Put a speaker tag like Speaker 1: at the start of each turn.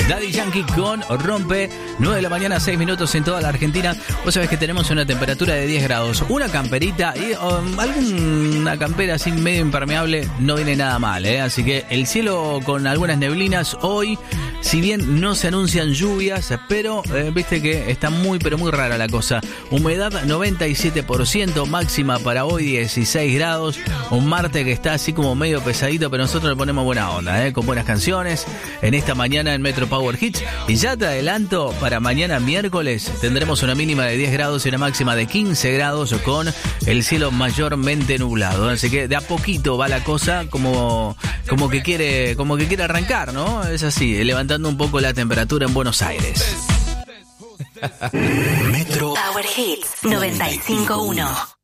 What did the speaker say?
Speaker 1: Daddy Yankee con Rompe. 9 de la mañana, 6 minutos en toda la Argentina. Vos sabés que tenemos una temperatura de 10 grados. Una camperita y alguna campera así medio impermeable no viene nada mal, ¿eh? Así que el cielo con algunas neblinas hoy. Si bien no se anuncian lluvias, pero viste que está muy pero muy rara la cosa. Humedad 97%, máxima para hoy 16 grados. Un martes que está así como medio pesadito, pero nosotros le ponemos buena onda, con buenas canciones en esta mañana en Metro Power Hits. Y ya te adelanto, para mañana miércoles tendremos una mínima de 10 grados y una máxima de 15 grados con el cielo mayormente nublado. Así que de a poquito va la cosa como que quiere arrancar, ¿no? Es así, levantando un poco la temperatura en Buenos Aires.
Speaker 2: Metro Power Hits 95.1.